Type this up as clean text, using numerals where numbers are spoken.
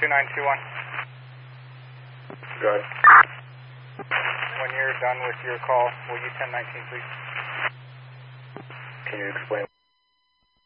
2921. Good. When you're done with your call, will you 1019, please? Can you explain